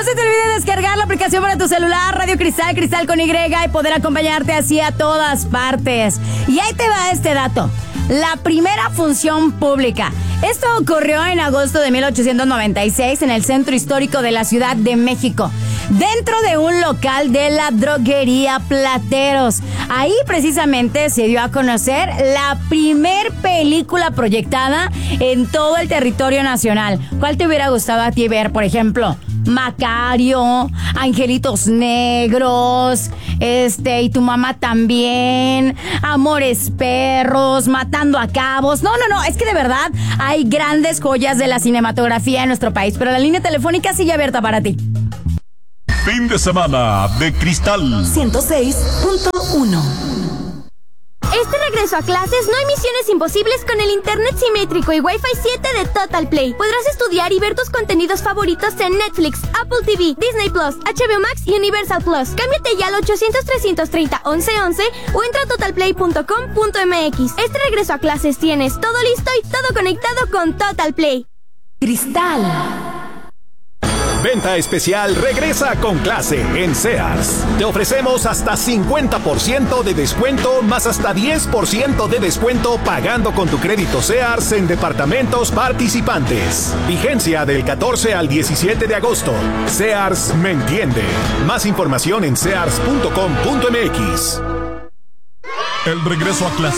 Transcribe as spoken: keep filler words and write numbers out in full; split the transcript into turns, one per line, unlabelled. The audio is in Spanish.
se te olvide descargar la aplicación para tu celular, Radio Cristal, Cristal con Y, y poder acompañarte así a todas partes. Y ahí te va este dato. La primera función pública. Esto ocurrió en agosto de mil ochocientos noventa y seis en el centro histórico de la Ciudad de México, dentro de un local de la droguería Plateros. Ahí precisamente se dio a conocer la primer película proyectada en todo el territorio nacional. ¿Cuál te hubiera gustado a ti ver, por ejemplo? Macario, Angelitos Negros, este, y tu mamá también, Amores Perros, Matando a Cabos. No, no, no, es que de verdad hay grandes joyas de la cinematografía en nuestro país, pero la línea telefónica sigue abierta para ti.
Fin de semana de Cristal
ciento seis punto uno.
Este regreso a clases no hay misiones imposibles con el internet simétrico y Wi-Fi siete de Total Play. Podrás estudiar y ver tus contenidos favoritos en Netflix, Apple T V, Disney Plus, H B O Max y Universal Plus. Cámbiate ya al ochocientos, trescientos treinta, once once o entra a total play punto com punto m x. Este regreso a clases tienes todo listo y todo conectado con Total Play.
Cristal.
Venta especial regresa con clase en Sears. Te ofrecemos hasta cincuenta por ciento de descuento más hasta diez por ciento de descuento pagando con tu crédito Sears en departamentos participantes. Vigencia del catorce al diecisiete de agosto. Sears me entiende. Más información en sears punto com punto m x.
El regreso a clase.